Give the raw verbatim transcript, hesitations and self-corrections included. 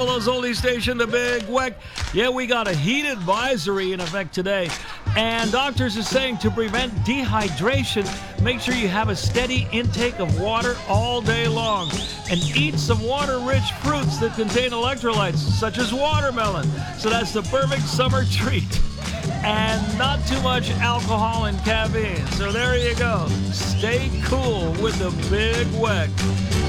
Buffalo's oldie station, the Big Weck. Yeah, we got a heat advisory in effect today. And doctors are saying to prevent dehydration, make sure you have a steady intake of water all day long. And eat some water-rich fruits that contain electrolytes, such as watermelon. So that's the perfect summer treat. And not too much alcohol and caffeine. So there you go. Stay cool with the Big Weck.